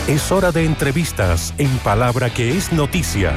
Es hora de entrevistas en Palabra que es Noticia.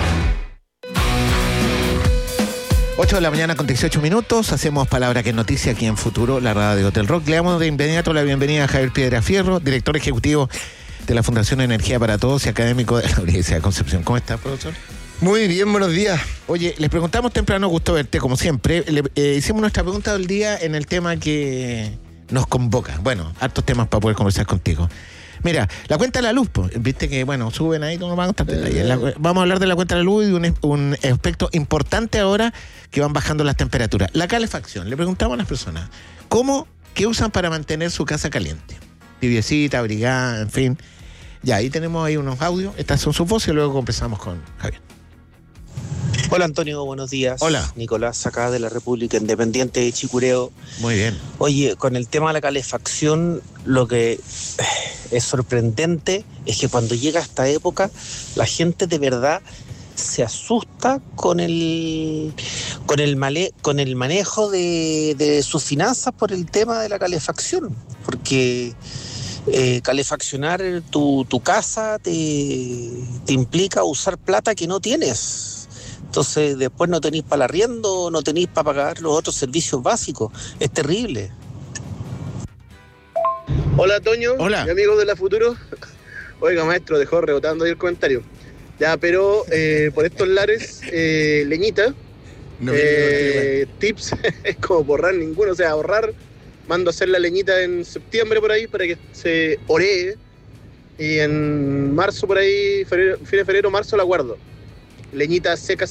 8 de la mañana con 18 minutos, hacemos Palabra que es Noticia aquí en Futuro, la radio de Hotel Rock. Le damos de inmediato la bienvenida a Javier Piedrafierro, director ejecutivo de la Fundación Energía para Todos y académico de la Universidad de Concepción. ¿Cómo está, profesor? Muy bien, buenos días. Oye, les preguntamos temprano, gusto verte, como siempre. Hicimos nuestra pregunta del día en el tema que nos convoca. Bueno, hartos temas para poder conversar contigo. Mira, la cuenta de la luz, pues, viste que, bueno, suben ahí, no nos van a contar detalles. Vamos a hablar de la cuenta de la luz y de un aspecto importante ahora que van bajando las temperaturas. La calefacción. Le preguntamos a las personas, ¿qué usan para mantener su casa caliente? Tibiecita, abrigada, en fin. Ya, ahí tenemos ahí unos audios. Estas son sus voces y luego empezamos con Javier. Hola Antonio, buenos días. Hola. Nicolás, acá de la República Independiente de Chicureo. Muy bien. Oye, con el tema de la calefacción, lo que es sorprendente es que cuando llega esta época, la gente de verdad se asusta con el manejo de sus finanzas por el tema de la calefacción. Porque calefaccionar tu casa te implica usar plata que no tienes. Entonces después no tenéis para el arriendo, no tenéis para pagar los otros servicios básicos. Es terrible. Hola Toño, Hola. mi amigo de la Futuro. Oiga maestro, dejó rebotando ahí el comentario. Ya, pero por estos lares, leñita, tips, es como borrar ninguno, o sea, ahorrar. Mando a hacer la leñita en septiembre por ahí para que se oree. Y en marzo por ahí, febrero, marzo la guardo. Leñita seca.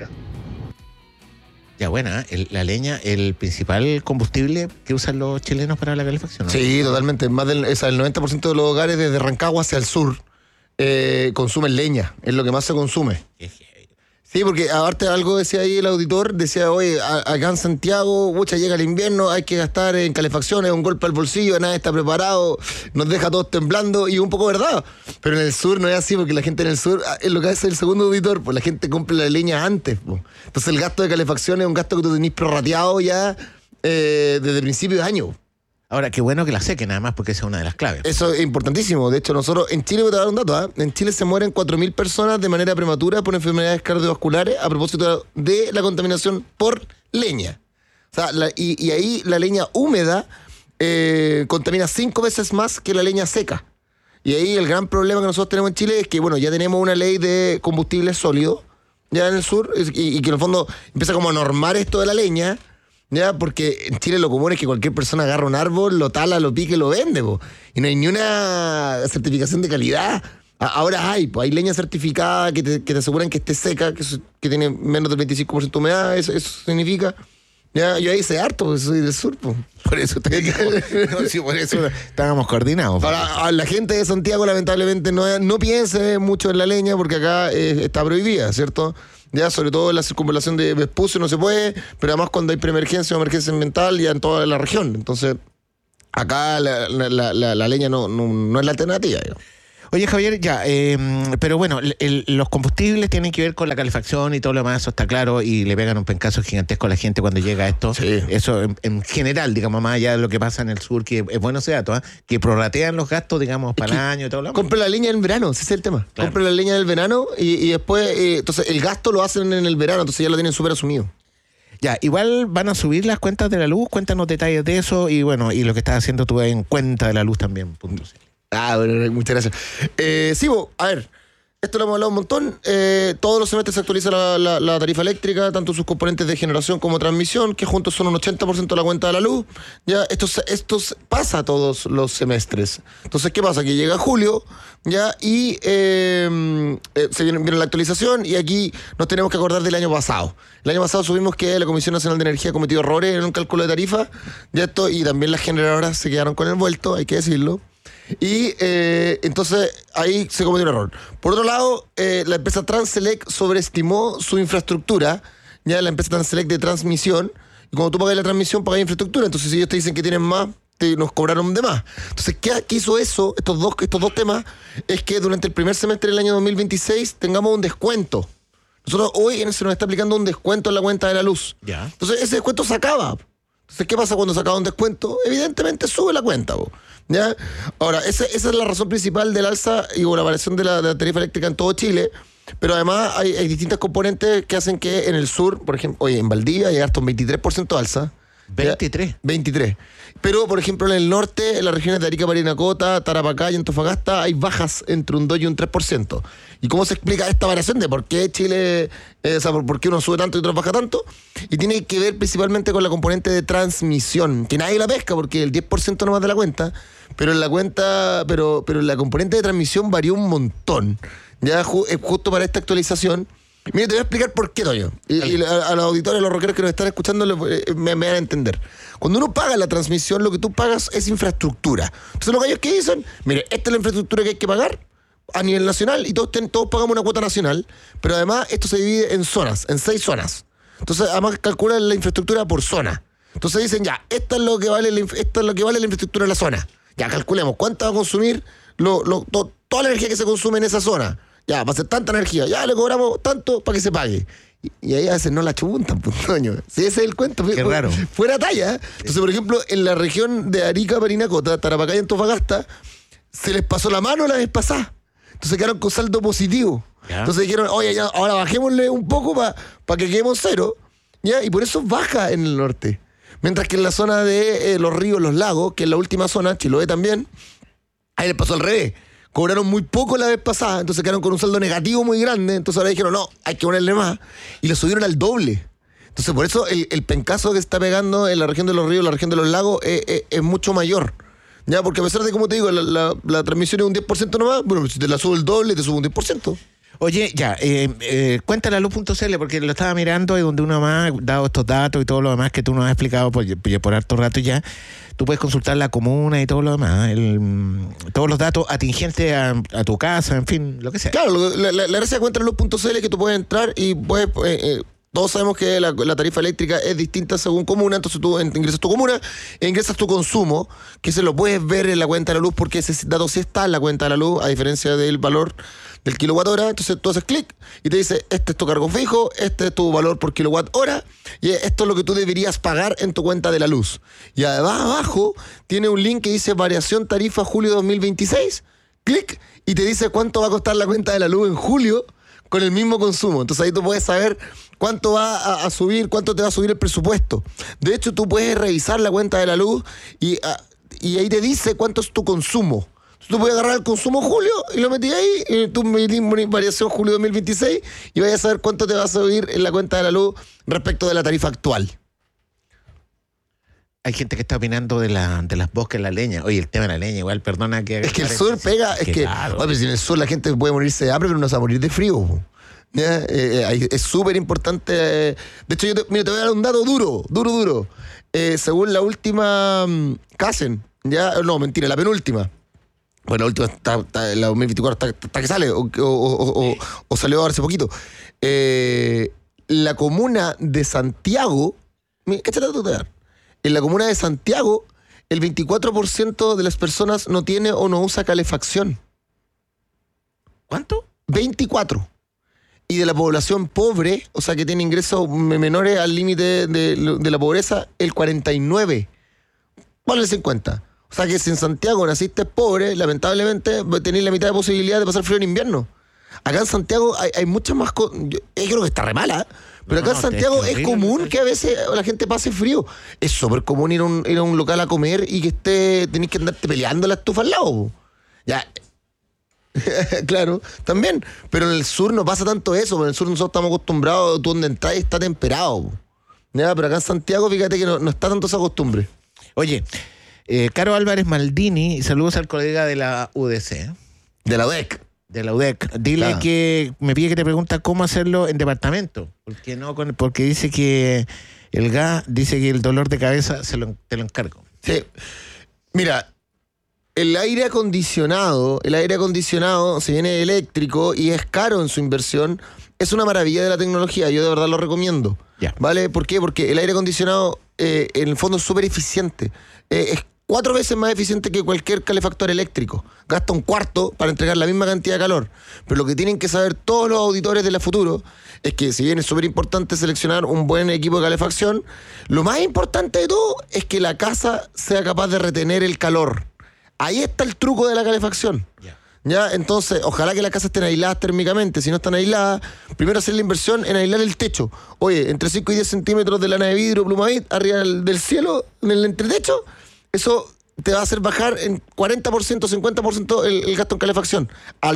Ya, buena, la leña, el principal combustible que usan los chilenos para la calefacción, ¿no? Sí, totalmente. Más del 90% de los hogares desde Rancagua hacia el sur consumen leña. Es lo que más se consume. Sí, porque aparte algo decía ahí el auditor, decía, oye, acá en Santiago, pucha, llega el invierno, hay que gastar en calefacción, es un golpe al bolsillo, nadie está preparado, nos deja todos temblando, y un poco verdad. Pero en el sur no es así, porque la gente en el sur, es lo que hace el segundo auditor, pues la gente compra la leña antes, pues. Entonces el gasto de calefacción es un gasto que tú tenés prorrateado ya desde el principio de año. Ahora, qué bueno que la sequen, además, porque esa es una de las claves. Eso es importantísimo. De hecho, nosotros en Chile, voy a dar un dato, en Chile se mueren 4.000 personas de manera prematura por enfermedades cardiovasculares a propósito de la contaminación por leña. O sea, y ahí la leña húmeda contamina 5 veces más que la leña seca. Y ahí el gran problema que nosotros tenemos en Chile es que, bueno, ya tenemos una ley de combustibles sólidos, ya en el sur, y que en el fondo empieza como a normar esto de la leña. Ya, porque en Chile lo común es que cualquier persona agarra un árbol, lo tala, lo pique y lo vende, po. Y no hay ni una certificación de calidad. Ahora hay leña certificada que te aseguran que esté seca, que tiene menos del 25% de humedad, eso significa. Ya, yo ahí sé harto, porque soy del sur, po. Por eso por eso estábamos coordinados. Ahora, la gente de Santiago lamentablemente no piense mucho en la leña porque acá está prohibida, ¿cierto? Ya, sobre todo en la circunvalación de Vespucio no se puede, pero además cuando hay preemergencia o emergencia ambiental ya en toda la región. Entonces, acá la leña no es la alternativa, digamos. Oye, Javier, ya, pero bueno, los combustibles tienen que ver con la calefacción y todo lo demás, eso está claro, y le pegan un pencazo gigantesco a la gente cuando llega a esto. Sí. Eso en general, digamos, más allá de lo que pasa en el sur, que es bueno ese dato, que prorratean los gastos, digamos, para el año y todo lo demás. Compre la leña en verano, ese es el tema. Claro. Compre la leña en el verano y después, entonces el gasto lo hacen en el verano, entonces ya lo tienen súper asumido. Ya, igual van a subir las cuentas de la luz, cuéntanos detalles de eso, y bueno, y lo que estás haciendo tú en cuenta de la luz también, punto. Bueno, muchas gracias. Sí, a ver, esto lo hemos hablado un montón. Todos los semestres se actualiza la tarifa eléctrica, tanto sus componentes de generación como transmisión, que juntos son un 80% de la cuenta de la luz. Ya, esto pasa todos los semestres. Entonces, ¿qué pasa? Que llega julio, ya, y se viene la actualización, y aquí nos tenemos que acordar del año pasado. El año pasado supimos que la Comisión Nacional de Energía cometió errores en un cálculo de tarifa, ya y también las generadoras se quedaron con el vuelto, hay que decirlo. Y entonces ahí se cometió un error. Por otro lado, la empresa Transelec sobreestimó su infraestructura, ya la empresa Transelec de transmisión, y cuando tú pagas la transmisión, pagas infraestructura. Entonces si ellos te dicen que tienen más, nos cobraron de más. Entonces, ¿qué hizo eso? Estos dos temas, es que durante el primer semestre del año 2026 tengamos un descuento. Nosotros hoy se nos está aplicando un descuento en la cuenta de la luz. Ya. Entonces ese descuento se acaba. Entonces, ¿qué pasa cuando se acaba un descuento? Evidentemente sube la cuenta, po, ¿ya? Ahora, esa es la razón principal del alza y la variación de la tarifa eléctrica en todo Chile. Pero además hay distintas componentes que hacen que en el sur, por ejemplo, oye, en Valdivia llega hasta un 23% de alza. 23. Pero, por ejemplo, en el norte, en las regiones de Arica, Parinacota, Tarapacá y Antofagasta, hay bajas entre un 2 y un 3%. ¿Y cómo se explica esta variación de por qué Chile, por qué uno sube tanto y otro baja tanto? Y tiene que ver principalmente con la componente de transmisión, que nadie la pesca porque el 10% nomás de la cuenta, pero en la componente de transmisión varió un montón. Ya justo para esta actualización. Mira, te voy a explicar por qué, Toño. Y a los auditores, a los rockeros que nos están escuchando, me van a entender. Cuando uno paga la transmisión, lo que tú pagas es infraestructura. Entonces, los gallos que dicen, mire, esta es la infraestructura que hay que pagar a nivel nacional y todos pagamos una cuota nacional, pero además esto se divide en zonas, en 6 zonas. Entonces, además calculan la infraestructura por zona. Entonces dicen, ya, esto es lo que vale la infraestructura de la zona. Ya, calculemos cuánto va a consumir toda la energía que se consume en esa zona. Ya, va a ser tanta energía, ya le cobramos tanto para que se pague. Y ahí a veces no la chuntan, pues, Toño. Si ese es el cuento. Qué raro. Fuera talla. Entonces, por ejemplo, en la región de Arica, Parinacota, Tarapacá y Antofagasta, se les pasó la mano la vez pasada. Entonces quedaron con saldo positivo. ¿Ya? Entonces dijeron, oye, ya, ahora bajémosle un poco para que quedemos cero. ¿Ya? Y por eso baja en el norte. Mientras que en la zona de los ríos, los lagos, que es la última zona, Chiloé también, ahí les pasó al revés. Cobraron muy poco la vez pasada, entonces quedaron con un saldo negativo muy grande. Entonces ahora dijeron, no, hay que ponerle más. Y lo subieron al doble. Entonces por eso el pencazo que está pegando en la región de los ríos, la región de los lagos, es mucho mayor. Ya, porque a pesar de, como te digo, la transmisión es un 10% nomás, bueno, si te la subo el doble, te subo un 10%. Oye, ya, cuéntale a luz.cl porque lo estaba mirando y donde uno más ha dado estos datos y todo lo demás que tú nos has explicado por harto rato ya. Tú puedes consultar la comuna y todo lo demás, todos los datos atingentes a tu casa, en fin, lo que sea. Claro, la gracia de cuenta en luz.cl es que tú puedes entrar y puedes... todos sabemos que la tarifa eléctrica es distinta según comuna, entonces tú ingresas tu comuna e ingresas tu consumo, que se lo puedes ver en la cuenta de la luz porque ese dato sí está en la cuenta de la luz, a diferencia del valor del kilowatt hora. Entonces tú haces clic y te dice, este es tu cargo fijo, este es tu valor por kilowatt hora y esto es lo que tú deberías pagar en tu cuenta de la luz. Y además abajo tiene un link que dice variación tarifa julio 2026, clic y te dice cuánto va a costar la cuenta de la luz en julio con el mismo consumo. Entonces ahí tú puedes saber cuánto va a subir, cuánto te va a subir el presupuesto. De hecho, tú puedes revisar la cuenta de la luz y ahí te dice cuánto es tu consumo. Tú puedes agarrar el consumo julio y lo metí ahí, y tú metís variación julio 2026 y vas a saber cuánto te va a subir en la cuenta de la luz respecto de la tarifa actual. Hay gente que está opinando de las bosques, la leña. Oye, el tema de la leña, igual, perdona que... Es que el sur pega, es que... Claro. Oye, si en el sur la gente puede morirse de hambre, pero no se va a morir de frío. ¿Ya? Es súper importante. De hecho, te voy a dar un dato duro. Según la última CASEN, ya, no, mentira, la penúltima. Bueno, la última está la 2024 está que sale, o salió hace poquito. La comuna de Santiago, cáchate tú te dar. En la comuna de Santiago, el 24% de las personas no tiene o no usa calefacción. ¿Cuánto? 24%. Y de la población pobre, o sea, que tiene ingresos menores al límite de la pobreza, el 49%. Vale el 50%. O sea, que si en Santiago naciste pobre, lamentablemente tenés la mitad de posibilidad de pasar frío en invierno. Acá en Santiago hay muchas más cosas. Yo creo que está re mala, pero acá en Santiago es común que a veces la gente pase frío. Es súper común ir a un local a comer y que tenés que andarte peleando la estufa al lado. Ya. Claro, también. Pero en el sur no pasa tanto eso. En el sur nosotros estamos acostumbrados, tú donde entras está temperado. Ya, pero acá en Santiago, fíjate que no está tanto esa costumbre. Oye, Caro Álvarez Maldini, saludos al colega de la UDC. De la UDEC. De la UDEC. Dile claro. Que me pide que te pregunta cómo hacerlo en departamento. Porque dice que el gas, dice que el dolor de cabeza te lo encargo. Sí. Mira, el aire acondicionado, si viene eléctrico y es caro en su inversión, es una maravilla de la tecnología. Yo de verdad lo recomiendo. Ya. ¿Vale? ¿Por qué? Porque el aire acondicionado en el fondo es súper eficiente. Es 4 veces más eficiente que cualquier calefactor eléctrico. Gasta 1/4 para entregar la misma cantidad de calor. Pero lo que tienen que saber todos los auditores de la Futuro es que, si bien es súper importante seleccionar un buen equipo de calefacción, lo más importante de todo es que la casa sea capaz de retener el calor. Ahí está el truco de la calefacción. ¿Ya? Entonces, ojalá que las casas estén aisladas térmicamente. Si no están aisladas, primero hacer la inversión en aislar el techo. Oye, entre 5 y 10 centímetros de lana de vidrio, Plumavit, arriba del cielo, en el entretecho, eso te va a hacer bajar en 40%, 50% el gasto en calefacción.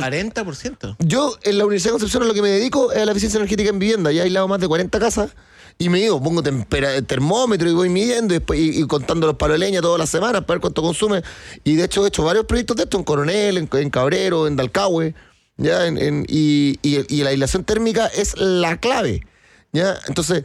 40%. Yo, en la Universidad de Concepción, a lo que me dedico es a la eficiencia energética en vivienda. Ya he aislado más de 40 casas y me digo, pongo termómetro y voy midiendo y contando los palos de leña todas las semanas para ver cuánto consume. Y de hecho he hecho varios proyectos de esto en Coronel, en Cabrero, en Dalcahue. ¿Ya? Y la aislación térmica es la clave. ¿Ya? Entonces,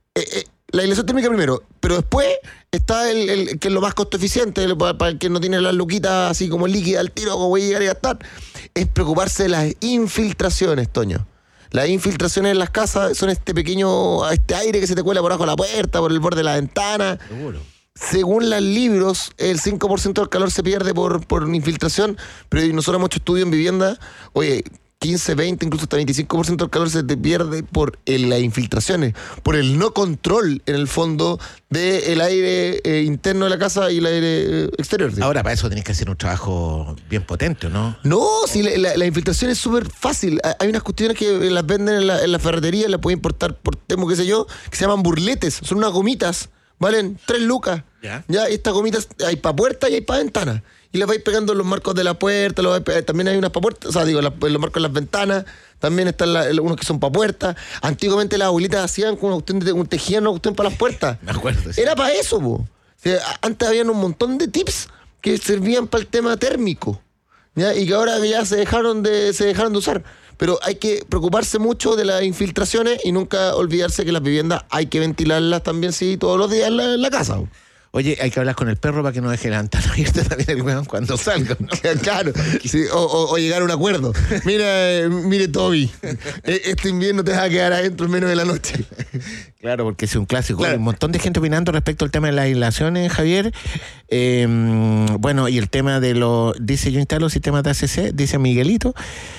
la aislación térmica primero, pero después está el que es lo más costo eficiente para el que no tiene las luquitas así como líquida al tiro, como voy a llegar y gastar, es preocuparse de las infiltraciones, Toño. Las infiltraciones en las casas son este aire que se te cuela por abajo de la puerta, por el borde de la ventana. Seguro. Según los libros, el 5% del calor se pierde por infiltración, pero nosotros hemos hecho estudios en vivienda, oye, 15, 20, incluso hasta 25% del calor se te pierde por las infiltraciones, por el no control, en el fondo, del aire interno de la casa y el aire exterior. ¿Sí? Ahora, para eso tenés que hacer un trabajo bien potente, ¿no? No, si la infiltración es súper fácil. Hay unas cuestiones que las venden en la ferretería, las pueden importar por Temu, qué sé yo, que se llaman burletes. Son unas gomitas, valen 3 lucas. Ya. Y estas gomitas hay para puerta y hay para ventana. Y las vais pegando en los marcos de la puerta, también hay unas para puertas, o sea, digo, en los marcos de las ventanas, también están unos que son para puertas. Antiguamente las abuelitas hacían con una cuestión tejían una cuestión para las puertas. Me acuerdo. Sí. Era para eso, po. O sea, antes habían un montón de tips que servían para el tema térmico, ¿ya? Y que ahora ya se dejaron de usar. Pero hay que preocuparse mucho de las infiltraciones y nunca olvidarse que las viviendas hay que ventilarlas también, sí, todos los días en la casa, po. Oye, hay que hablar con el perro para que no deje la ventana abierta también el weón cuando salga, ¿no? Claro, sí, o llegar a un acuerdo. Mire, Toby, este invierno te vas a quedar adentro en menos de la noche. Claro, porque es un clásico. Claro. Hay un montón de gente opinando respecto al tema de las aislaciones, Javier. Bueno, y el tema de dice yo instalo sistemas de ACC, dice Miguelito.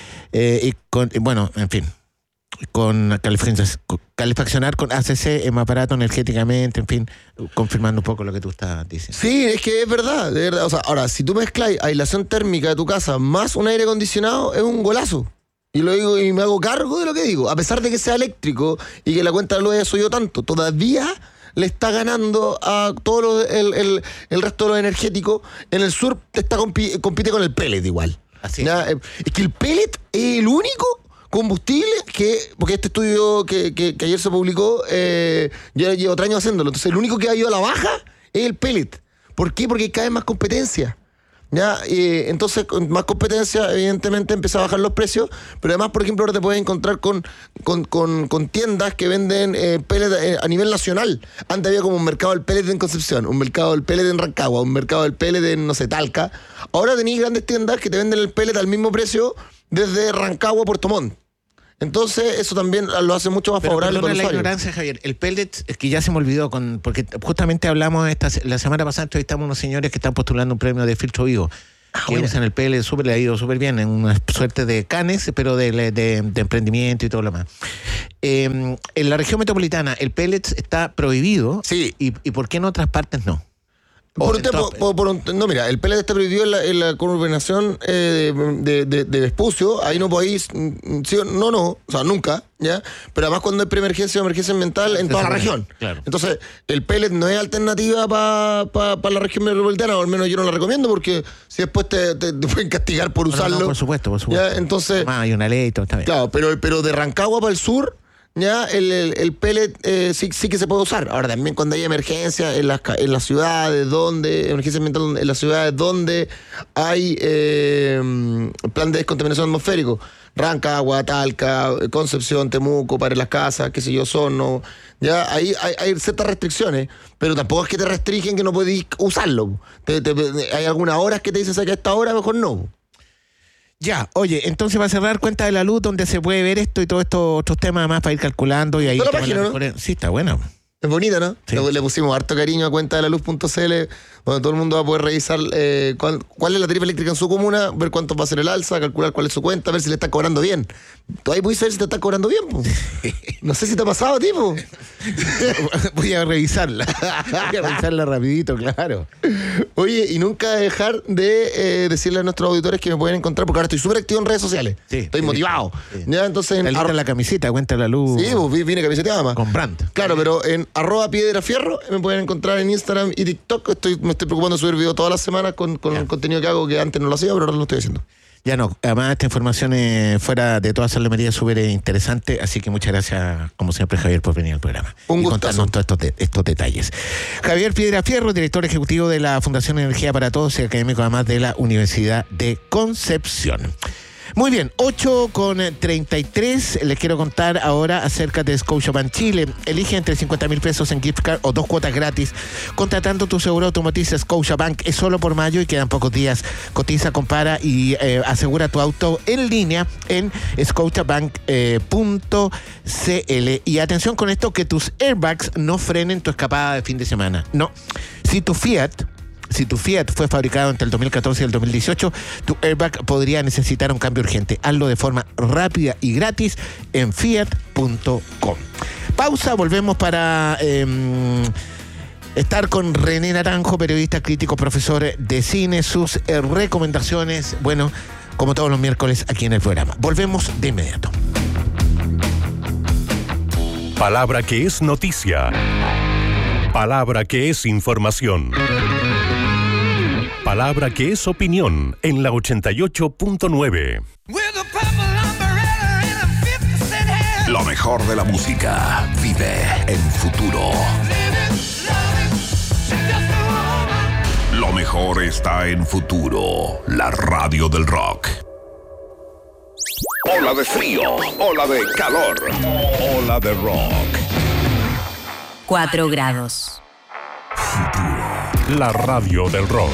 Bueno, en fin, con calefaccionar con ACC es más barato energéticamente, en fin, confirmando un poco lo que tú estás diciendo. Sí, es que es verdad, de verdad. O sea, ahora, si tú mezclas aislación térmica de tu casa más un aire acondicionado, es un golazo. Y lo digo y me hago cargo de lo que digo. A pesar de que sea eléctrico y que la cuenta de luz haya subido tanto, todavía le está ganando a todo el resto de los energéticos. En el sur compite con el pellet igual. Así es que el pellet es el único combustible porque este estudio que ayer se publicó, ya llevo 3 años haciéndolo, entonces el único que ha ido a la baja es el pellet. ¿Por qué? Porque hay cada vez más competencia. ¿Ya? Entonces, con más competencia, evidentemente empieza a bajar los precios, pero además, por ejemplo, ahora te puedes encontrar con tiendas que venden pellet a nivel nacional. Antes había como un mercado del pellet en Concepción, un mercado del pellet en Rancagua, un mercado del pellet en, no sé, Talca. Ahora tenéis grandes tiendas que te venden el pellet al mismo precio desde Rancagua a Puerto Montt. Entonces, eso también lo hace mucho más favorable para el la usuario. ignorancia, Javier. El pellet, es que ya se me olvidó, porque justamente hablamos la semana pasada, entrevistamos a unos señores que están postulando un premio de filtro vivo. Que bueno. usan el pellet, le ha ido súper bien, en una suerte de canes, pero de emprendimiento y todo lo demás. En la región metropolitana, el pellet está prohibido. Sí. ¿Y por qué en otras partes no? No, mira, el pellet está prohibido en la conurbación de Vespucio. Ahí no podéis, sí, no, o sea, nunca, ¿ya? Pero además cuando hay preemergencia o emergencia ambiental en toda la región. Claro. Entonces, el pellet no es alternativa para la región metropolitana, o al menos yo no la recomiendo, porque si después te pueden castigar por usarlo. No, por supuesto. ¿Ya? Entonces, hay una ley y todo, está bien. claro, pero de Rancagua para el sur, ya el pellet sí que se puede usar. Ahora también cuando hay emergencia en las ciudades emergencia ambiental en las ciudades donde hay plan de descontaminación atmosférico, Rancagua, Talca, Concepción, Temuco, para las casas, qué sé yo, Osorno, ya ahí hay ciertas restricciones, pero tampoco es que te restringen que no podéis usarlo. Hay algunas horas que te dicen que a esta hora mejor no. Ya, oye, entonces va a cerrar Cuenta de la Luz, donde se puede ver esto y todos estos otros temas más para ir calculando y ahí. ¿Está la página, no? Sí, está bueno. Es bonita, ¿no? Sí. Le pusimos harto cariño a cuenta de la luz.cl, donde todo el mundo va a poder revisar cuál es la tarifa eléctrica en su comuna, ver cuánto va a ser el alza, calcular cuál es su cuenta, ver si le está cobrando bien. Tú ahí puedes saber si te está cobrando bien, po. No sé si te ha pasado, tipo. Voy a revisarla. Voy a revisarla rapidito, claro. Oye, y nunca dejar de decirle a nuestros auditores que me pueden encontrar, porque ahora estoy súper activo en redes sociales. Sí, estoy sí, motivado. sí. Ya, entonces Está linda la camiseta, cuenta la luz. Sí, pues viene camiseteada más. Con brand. Claro, pero en @piedrafierro me pueden encontrar en Instagram y TikTok. Me estoy preocupando de subir video todas las semanas con el contenido que hago, que antes no lo hacía, pero ahora lo estoy haciendo. Ya no, además esta información fuera de toda salamería es súper interesante, así que muchas gracias, como siempre, Javier, por venir al programa. Un y gustazo. contarnos todos estos detalles. Javier Piedrafierro, director ejecutivo de la Fundación Energía para Todos y académico además de la Universidad de Concepción. Muy bien, 8:33. Les quiero contar ahora acerca de Scotiabank Chile. Elige entre 50,000 pesos en gift card o 2 cuotas gratis. Contratando tu seguro automotriz Scotiabank. Es solo por mayo y quedan pocos días. Cotiza, compara y asegura tu auto en línea en scotiabank.cl. Y atención con esto, que tus airbags no frenen tu escapada de fin de semana. No. Si tu Fiat fue fabricado entre el 2014 y el 2018, tu airbag podría necesitar un cambio urgente. Hazlo de forma rápida y gratis en fiat.com. Pausa, volvemos para estar con René Naranjo, periodista, crítico, profesor de cine, sus recomendaciones, bueno, como todos los miércoles aquí en el programa. Volvemos de inmediato. Palabra que es noticia. Palabra que es información. Palabra que es opinión en la 88.9. Lo mejor de la música vive en Futuro. Lo mejor está en Futuro, la radio del rock. Ola de frío, ola de calor, ola de rock. 4 grados. La radio del rock.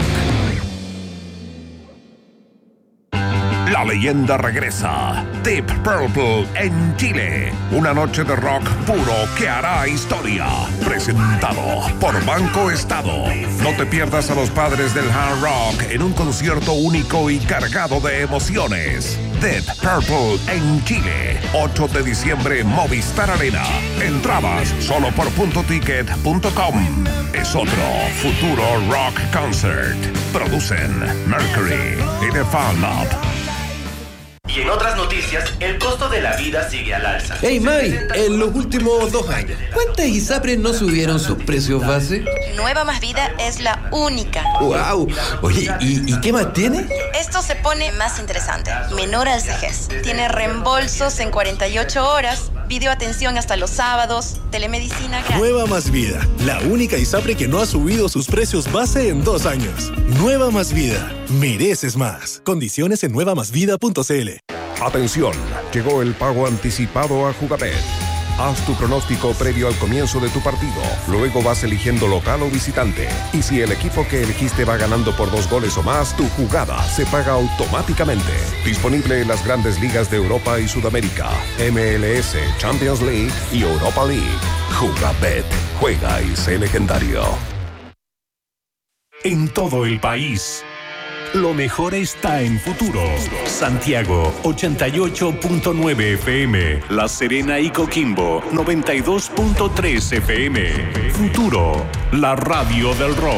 La leyenda regresa. Deep Purple en Chile. Una noche de rock puro que hará historia. Presentado por Banco Estado. No te pierdas a los padres del hard rock en un concierto único y cargado de emociones. Deep Purple en Chile. 8 de diciembre, Movistar Arena. Entradas solo por puntoticket.com. Es otro Futuro Rock Concert. Producen Mercury y The Fan Lab. Y en otras noticias, el costo de la vida sigue al alza. Hey May, en los últimos 2 años, ¿cuántas ISAPRES no subieron sus precios base? Nueva Más Vida es la única. ¡Wow! Oye, ¿y qué más tiene? Esto se pone más interesante. Menor al CEGES. Tiene reembolsos en 48 horas, videoatención hasta los sábados, telemedicina gratis. Nueva Más Vida, la única ISAPRE que no ha subido sus precios base en 2 años. Nueva Más Vida, mereces más. Condiciones en nuevamásvida.cl. Atención, llegó el pago anticipado a Jugabet. Haz tu pronóstico previo al comienzo de tu partido. Luego vas eligiendo local o visitante. Y si el equipo que elegiste va ganando por 2 goles o más, tu jugada se paga automáticamente. Disponible en las grandes ligas de Europa y Sudamérica, MLS, Champions League y Europa League. Jugabet. Juega y sé legendario. En todo el país. Lo mejor está en Futuro. Santiago, 88.9 FM. La Serena y Coquimbo, 92.3 FM. Futuro, la radio del rock.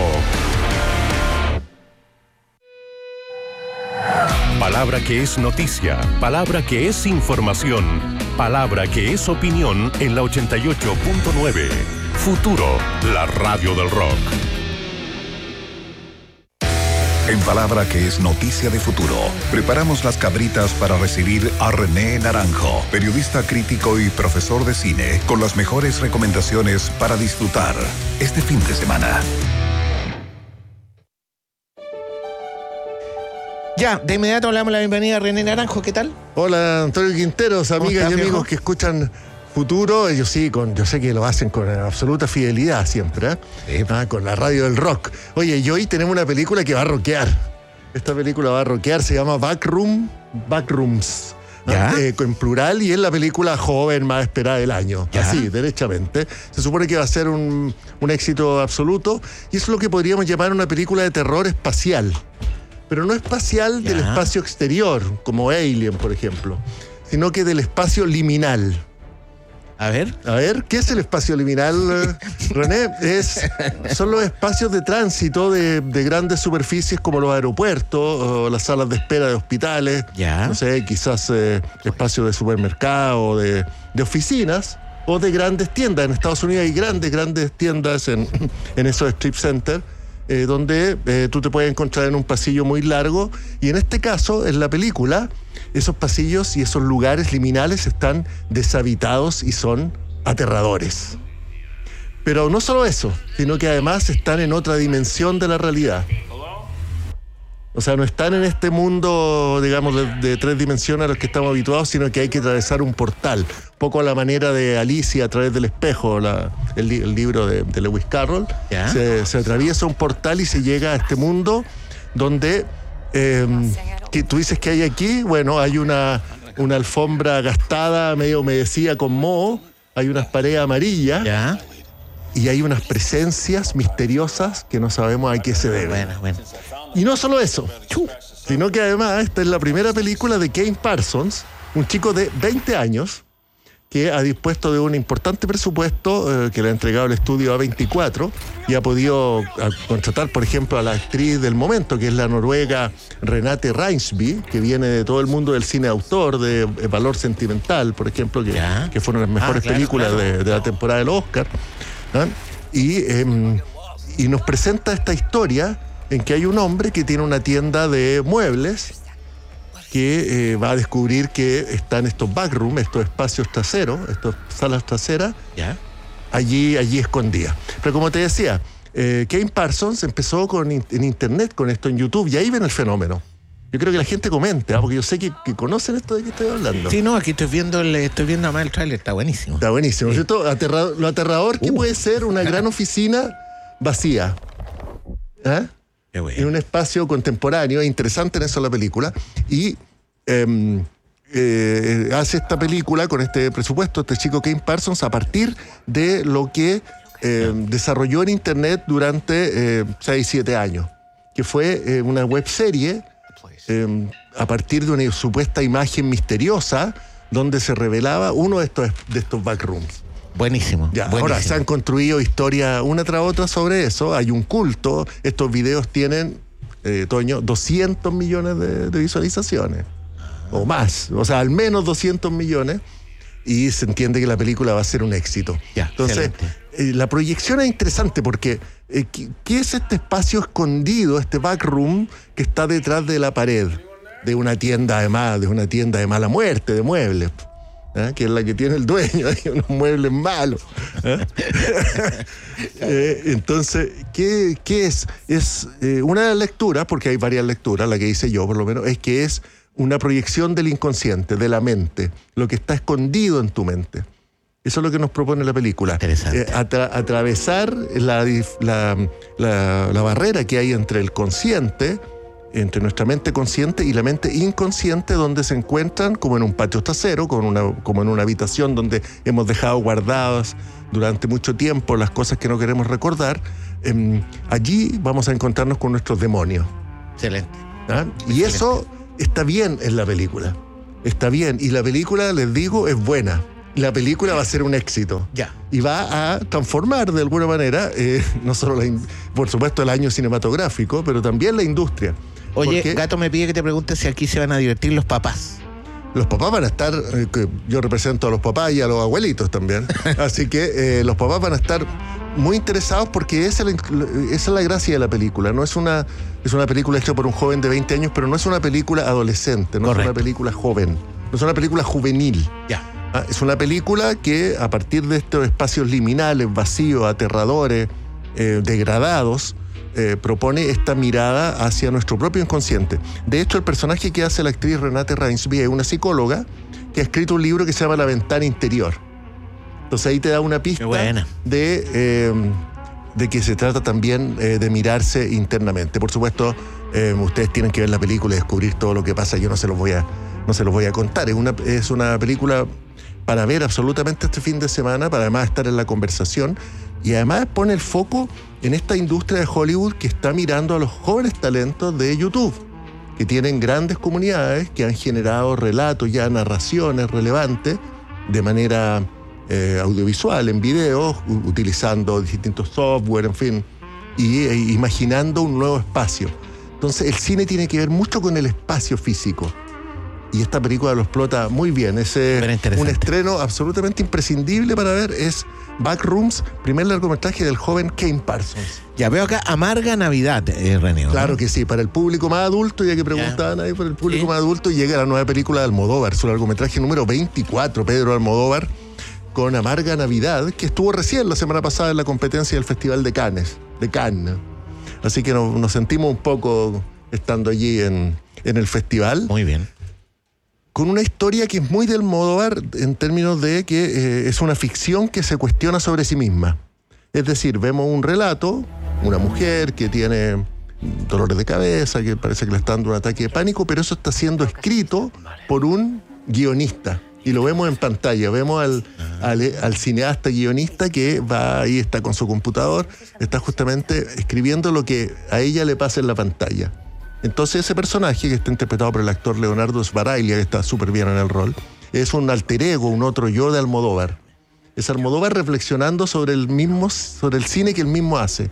Palabra que es noticia, palabra que es información, palabra que es opinión en la 88.9. Futuro, la radio del rock. En Palabra que es noticia de Futuro, preparamos las cabritas para recibir a René Naranjo, periodista crítico y profesor de cine, con las mejores recomendaciones para disfrutar este fin de semana. Ya, de inmediato le damos la bienvenida a René Naranjo, ¿qué tal? Hola, Antonio Quinteros, amigas estás, y amigos viejo? que escuchan Futuro. Ellos sí, yo sé que lo hacen con absoluta fidelidad siempre, ¿eh? Con la radio del rock. Oye, y hoy tenemos una película que va a rockear. Esta película va a rockear, se llama Backrooms. en plural, y es la película joven más esperada del año. ¿Ya? Así, derechamente. Se supone que va a ser un éxito absoluto, y es lo que podríamos llamar una película de terror espacial. Pero no espacial del espacio exterior, como Alien, por ejemplo, sino que del espacio liminal. A ver, ¿qué es el espacio liminal, René? Son los espacios de tránsito de grandes superficies como los aeropuertos o las salas de espera de hospitales, no sé, quizás espacios de supermercado, de oficinas o de grandes tiendas. En Estados Unidos hay grandes tiendas en esos strip centers, donde tú te puedes encontrar en un pasillo muy largo, y en este caso, en la película, esos pasillos y esos lugares liminales están deshabitados y son aterradores. Pero no solo eso, sino que además están en otra dimensión de la realidad. O sea, no están en este mundo, digamos, de 3 dimensiones a los que estamos habituados, sino que hay que atravesar un portal, un poco a la manera de Alicia a través del espejo, el libro de Lewis Carroll. Se atraviesa un portal y se llega a este mundo donde, que tú dices que hay aquí, bueno, hay una alfombra gastada, medio humedecida con moho, hay unas paredes amarillas. Y hay unas presencias misteriosas que no sabemos a qué se deben. Bueno. Y no solo eso, sino que además esta es la primera película de Kane Parsons, un chico de 20 años que ha dispuesto de un importante presupuesto que le ha entregado el estudio A24 y ha podido contratar, por ejemplo, a la actriz del momento, que es la noruega Renate Reinsby, que viene de todo el mundo del cine autor, de Valor Sentimental, por ejemplo, que fueron las mejores películas de la temporada del Oscar. Y nos presenta esta historia en que hay un hombre que tiene una tienda de muebles que va a descubrir que están estos backrooms, estos espacios traseros, estas salas traseras, allí escondidas. Pero como te decía, Kane Parsons empezó en internet con esto en YouTube, y ahí ven el fenómeno. Yo creo que la gente comente, porque yo sé que conocen esto de que estoy hablando. Sí, no, aquí estoy viendo además el tráiler, está buenísimo. Está buenísimo, ¿cierto? Lo aterrador que puede ser una gran oficina vacía. En un espacio contemporáneo, es interesante en eso la película, y hace esta película con este presupuesto, este chico Kane Parsons, a partir de lo que desarrolló en internet durante 6-7 años, que fue una webserie a partir de una supuesta imagen misteriosa donde se revelaba uno de estos backrooms. Buenísimo. Ahora se han construido historias una tras otra sobre eso. Hay un culto. Estos videos tienen, Toño, 200 millones de visualizaciones. O más. O sea, al menos 200 millones. Y se entiende que la película va a ser un éxito. Entonces, la proyección es interesante porque ¿qué es este espacio escondido, este backroom que está detrás de la pared de una tienda además, de mala muerte, de muebles? Que es la que tiene el dueño, hay unos muebles malos. Entonces, ¿qué es? Es una de las lecturas, porque hay varias lecturas, la que hice yo por lo menos, es que es una proyección del inconsciente, de la mente, lo que está escondido en tu mente. Eso es lo que nos propone la película. Interesante. Atravesar la barrera que hay entre el consciente, entre nuestra mente consciente y la mente inconsciente, donde se encuentran como en un patio trasero, como en una habitación donde hemos dejado guardadas durante mucho tiempo las cosas que no queremos recordar. Allí vamos a encontrarnos con nuestros demonios. Excelente. Y eso está bien en la película. Está bien. Y la película, les digo, es buena. La película va a ser un éxito. Y va a transformar de alguna manera, no solo por supuesto el año cinematográfico, pero también la industria. Oye, Gato me pide que te pregunte si aquí se van a divertir los papás. Los papás van a estar, yo represento a los papás y a los abuelitos también, así que los papás van a estar muy interesados porque esa es la gracia de la película. No es una película hecha por un joven de 20 años, pero no es una película adolescente, no es una película joven, no es una película juvenil. Es una película que a partir de estos espacios liminales, vacíos, aterradores, degradados, propone esta mirada hacia nuestro propio inconsciente. De hecho, el personaje que hace la actriz Renate Reinsby es una psicóloga que ha escrito un libro que se llama La ventana interior. Entonces ahí te da una pista de que se trata también de mirarse internamente. Por supuesto, ustedes tienen que ver la película y descubrir todo lo que pasa. Yo no se los voy a no se los voy a contar. Es una película para ver absolutamente este fin de semana, para además estar en la conversación, y además pone el foco en esta industria de Hollywood que está mirando a los jóvenes talentos de YouTube, que tienen grandes comunidades, que han generado relatos, ya narraciones relevantes, de manera audiovisual, en videos, utilizando distintos software, en fin, y imaginando un nuevo espacio. Entonces el cine tiene que ver mucho con el espacio físico. Y esta película lo explota muy bien. Es un estreno absolutamente imprescindible para ver. Es Backrooms, primer largometraje del joven Kane Parsons. Ya veo acá Amarga Navidad, René. Claro que sí, para el público más adulto, ya que preguntaban ahí por el público más adulto, llega la nueva película de Almodóvar, su largometraje número 24, Pedro Almodóvar, con Amarga Navidad, que estuvo recién la semana pasada en la competencia del Festival de Cannes. Así que nos sentimos un poco estando allí en el festival. Muy bien. Con una historia que es muy del Almodóvar en términos de que es una ficción que se cuestiona sobre sí misma. Es decir, vemos un relato, una mujer que tiene dolores de cabeza, que parece que le está dando un ataque de pánico, pero eso está siendo escrito por un guionista. Y lo vemos en pantalla, vemos al cineasta guionista que va ahí, está con su computador, está justamente escribiendo lo que a ella le pasa en la pantalla. Entonces ese personaje, que está interpretado por el actor Leonardo Sbaraglia, que está súper bien en el rol, es un alter ego, un otro yo de Almodóvar. Es Almodóvar reflexionando sobre el cine que él mismo hace.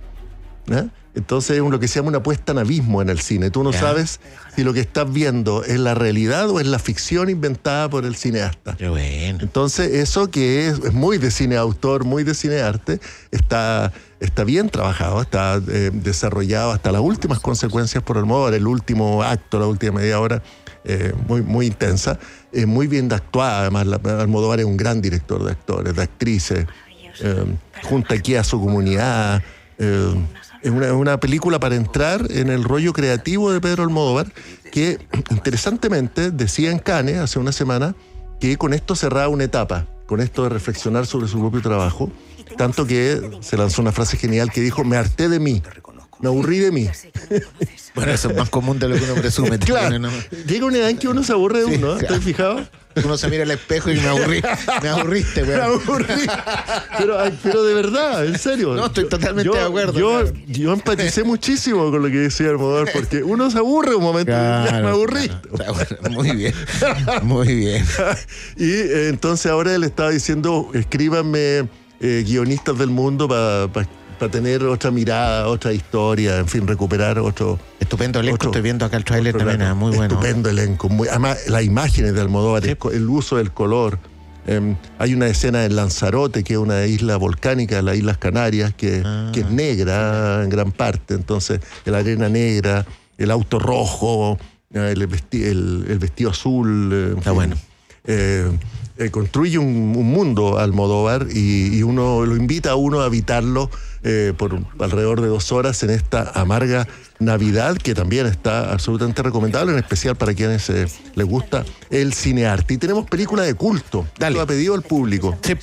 Entonces es lo que se llama una puesta en abismo en el cine. Tú no sabes si lo que estás viendo es la realidad o es la ficción inventada por el cineasta. Qué bueno. Entonces eso que es muy de cine autor, muy de cine arte, está bien trabajado, está desarrollado hasta las últimas consecuencias por Almodóvar, el último acto, la última media hora, muy, muy intensa, muy bien actuada. Además, Almodóvar es un gran director de actores, de actrices, junta aquí a su comunidad. Es una película para entrar en el rollo creativo de Pedro Almodóvar, que interesantemente decía en Cannes hace una semana que con esto cerraba una etapa, con esto de reflexionar sobre su propio trabajo, tanto que se lanzó una frase genial que dijo: me harté de mí, me aburrí de mí. Bueno, eso es más común de lo que uno presume. Claro, llega una edad en que uno se aburre de uno, ¿estás fijado? Uno se mira al espejo y me aburriste, güey. Me aburrí. Pero de verdad, en serio. No, estoy totalmente de acuerdo. Yo empaticé muchísimo con lo que decía Almodóvar, porque uno se aburre un momento. Claro, ya me aburriste. Claro. Muy bien, muy bien. Y entonces ahora él estaba diciendo: escríbanme guionistas del mundo para tener otra mirada, otra historia, en fin, recuperar otro... Estupendo elenco, estoy viendo acá el tráiler también, muy bueno. Estupendo elenco, además las imágenes de Almodóvar, sí. El uso del color. Hay una escena en Lanzarote, que es una isla volcánica, las Islas Canarias, que es negra en gran parte, entonces la arena negra, el auto rojo, el vestido azul. Está bueno. Construye un mundo Almodóvar y uno lo invita a uno a habitarlo por alrededor de 2 horas en esta Amarga Navidad, que también está absolutamente recomendable, en especial para quienes les gusta el cinearte. Y tenemos película de culto. Dale. Lo ha pedido el público. Sí.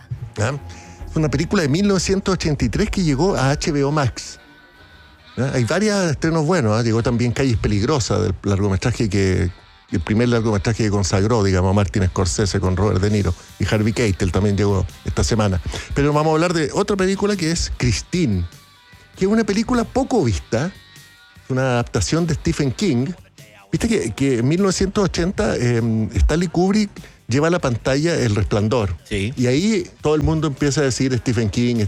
Es una película de 1983 que llegó a HBO Max. Hay varios estrenos buenos. Llegó también Calles Peligrosas, del largometraje el primer largometraje que consagró, digamos, a Martin Scorsese con Robert De Niro, y Harvey Keitel también llegó esta semana. Pero vamos a hablar de otra película que es Christine, que es una película poco vista, una adaptación de Stephen King. Viste que en 1980 Stanley Kubrick lleva a la pantalla El Resplandor. Sí. Y ahí todo el mundo empieza a decir Stephen King.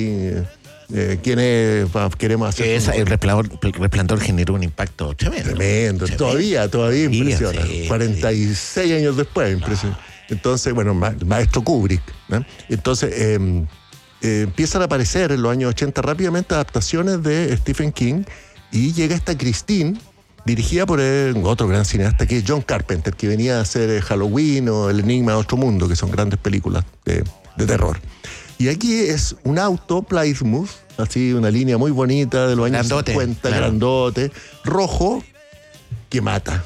¿Quién es? Queremos hacer. El Resplandor generó un impacto tremendo. Todavía impresiona. Sí, 46 años después, impresiona. Entonces, bueno, maestro Kubrick, ¿no? Entonces, empiezan a aparecer en los años 80 rápidamente adaptaciones de Stephen King, y llega esta Christine, dirigida por otro gran cineasta que es John Carpenter, que venía a hacer Halloween o El Enigma de Otro Mundo, que son grandes películas de terror. Y aquí es un auto Plymouth, así una línea muy bonita de los años 50, claro. Grandote, rojo, que mata.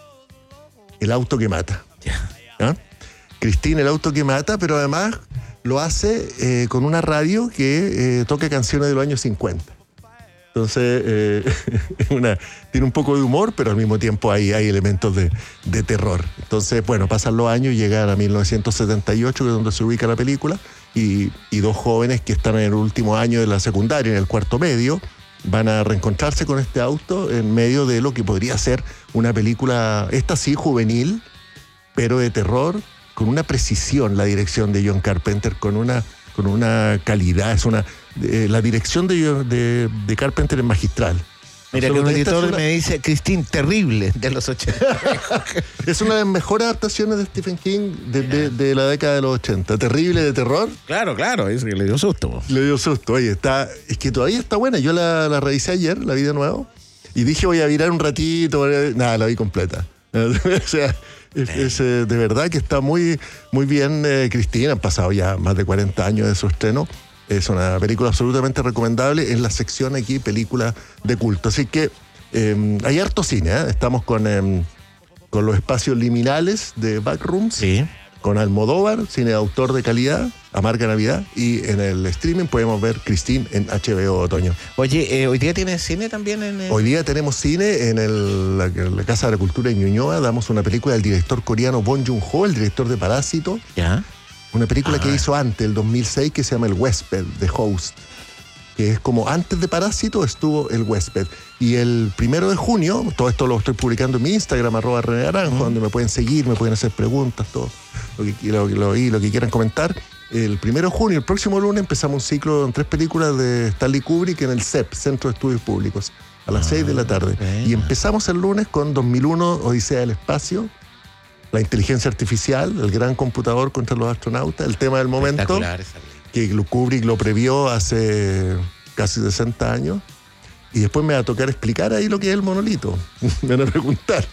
El auto que mata. ¿Ah? Christine, el auto que mata, pero además lo hace con una radio que toca canciones de los años 50. Entonces, tiene un poco de humor, pero al mismo tiempo hay elementos de terror. Entonces, bueno, pasan los años y llegan a 1978, que es donde se ubica la película, y dos jóvenes que están en el último año de la secundaria, en el cuarto medio, van a reencontrarse con este auto en medio de lo que podría ser una película, esta sí, juvenil, pero de terror, con una precisión, la dirección de John Carpenter, con una calidad, la dirección de Carpenter es magistral. Mira, que un editor me dice, Christine, terrible, de los 80. Es una de las mejores adaptaciones de Stephen King de la década de los 80. Terrible, de terror. Claro, es que le dio susto. Oye, es que todavía está buena. Yo la revisé ayer, la vi de nuevo, y dije, voy a virar un ratito. Nada, la vi completa. O sea, es de verdad que está muy, muy bien, Christine. Han pasado ya más de 40 años de su estreno. Es una película absolutamente recomendable en la sección aquí, película de culto. Así que hay harto cine, ¿eh? Estamos con los espacios liminales de Backrooms, sí, con Almodóvar, cine de autor de calidad, Amarga Navidad, y en el streaming podemos ver Christine en HBO Otoño. Oye, ¿hoy día tienes cine también? Hoy día tenemos cine en la Casa de la Cultura de Ñuñoa. Damos una película del director coreano Bong Joon-ho, el director de Parásito. Ya. Una película que hizo antes, el 2006, que se llama El Huésped, The Host, que es como antes de Parásito estuvo El Huésped. Y el 1 de junio, todo esto lo estoy publicando en mi Instagram, @René Naranjo, donde me pueden seguir, me pueden hacer preguntas, todo lo que quieran comentar. El 1 de junio, el próximo lunes, empezamos un ciclo en 3 películas de Stanley Kubrick en el CEP, Centro de Estudios Públicos, a las 6 de la tarde. Y empezamos el lunes con 2001, Odisea del Espacio, la inteligencia artificial, el gran computador contra los astronautas, el tema del momento, que Kubrick lo previó hace casi 60 años. Y después me va a tocar explicar ahí lo que es el monolito. Me van a preguntar.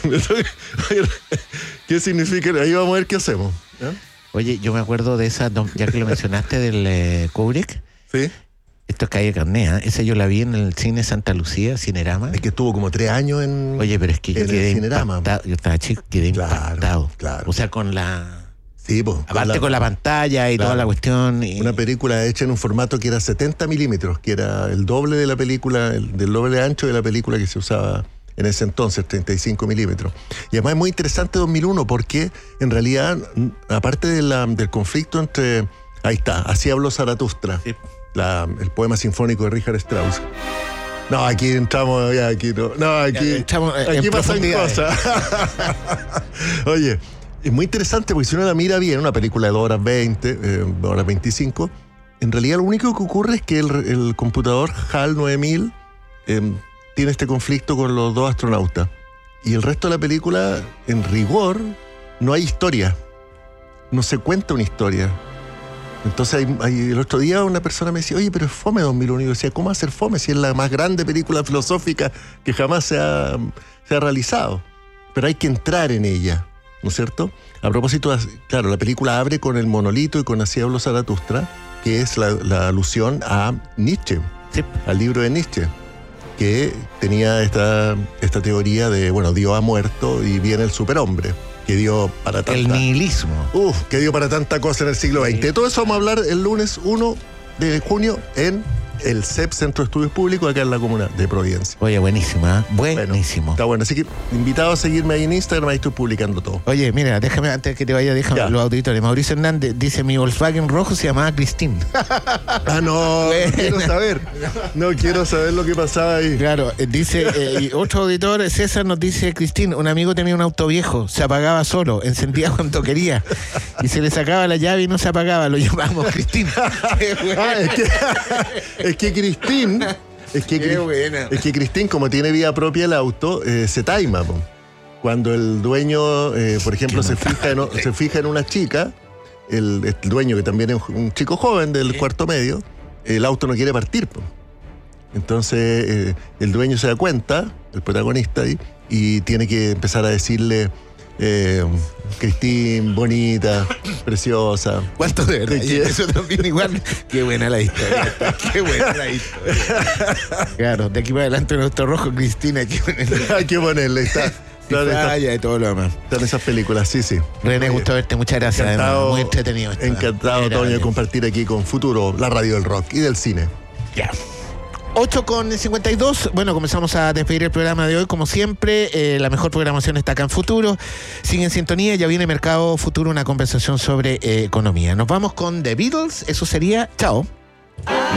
¿Qué significa? Ahí vamos a ver qué hacemos. ¿Eh? Oye, yo me acuerdo de esa, ya que lo mencionaste, del Kubrick. Sí. Esto es Calle Carnea. Esa yo la vi en el cine Santa Lucía, Cinerama. Es que estuvo como 3 años en. Oye, pero es que yo quedé Cinerama. Impactado. Yo estaba chico, quedé impactado. Claro. O sea, con la. Sí, pues. Aparte con la pantalla y toda la cuestión. Una película hecha en un formato que era 70 milímetros, que era el doble de la película, del doble ancho de la película que se usaba en ese entonces, 35 milímetros. Y además es muy interesante 2001 porque en realidad, aparte del conflicto entre. Ahí está, así habló Zaratustra. Sí. El poema sinfónico de Richard Strauss. No, aquí entramos, aquí pasan cosas. Oye, es muy interesante porque si uno la mira bien, una película de 2 horas 20, 2 horas 25, en realidad lo único que ocurre es que el computador HAL 9000 tiene este conflicto con los 2 astronautas. Y el resto de la película, en rigor, no hay historia. No se cuenta una historia. Entonces el otro día una persona me decía, oye, pero es fome 2001. Y yo decía, ¿cómo hacer fome si es la más grande película filosófica que jamás se ha realizado? Pero hay que entrar en ella, ¿no es cierto? A propósito, claro, la película abre con el monolito y con Así habló Zaratustra, que es la alusión a Nietzsche, sí, al libro de Nietzsche, que tenía esta teoría de, bueno, Dios ha muerto y viene el superhombre. Que dio para tanta... El nihilismo. Que dio para tanta cosa en el siglo XX. De todo eso vamos a hablar el lunes 1 de junio en el CEP, Centro de Estudios Públicos, acá en la comuna de Providencia. Oye, buenísima, ¿eh? Buenísimo. Bueno, está bueno. Así que invitado a seguirme ahí en Instagram, ahí estoy publicando todo. Oye, mira, déjame, antes que te vaya, déjame los auditores. Mauricio Hernández dice, mi Volkswagen rojo se llamaba Christine. No quiero saber. No quiero saber lo que pasaba ahí. Claro, dice, y otro auditor, César, nos dice, Christine, un amigo tenía un auto viejo, se apagaba solo, encendía cuando quería, y se le sacaba la llave y no se apagaba, lo llamamos Christine. Es que Christine, como tiene vida propia el auto, se taima. Cuando el dueño, por ejemplo, se fija en una chica, el dueño, que también es un chico joven del cuarto medio, el auto no quiere partir. Entonces el dueño se da cuenta, el protagonista ahí, y tiene que empezar a decirle, Christine, bonita, preciosa. ¿Cuánto de verdad? Eso también igual. Qué buena la historia. Qué buena la historia. Claro, de aquí para adelante nuestro rojo, Cristina, hay que ponerle. Está. Claro, y todo lo demás. Están esas películas, sí. René, gusto verte, muchas gracias. Encantado, muy entretenido. Encantado, Toño, de compartir aquí con Futuro, la radio del rock y del cine. Ya. 8:52. Bueno, comenzamos a despedir el programa de hoy. Como siempre, la mejor programación está acá en Futuro. Sigue en sintonía, ya viene Mercado Futuro, una conversación sobre economía. Nos vamos con The Beatles. Eso sería. Chao.